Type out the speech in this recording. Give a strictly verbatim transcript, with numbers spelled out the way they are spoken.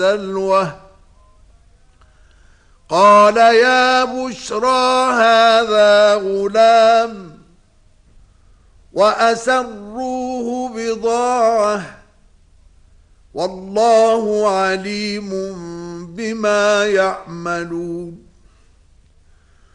سلوة قال يا بشرى هذا غلام وأسروه بضاعة والله عليم بما يعملون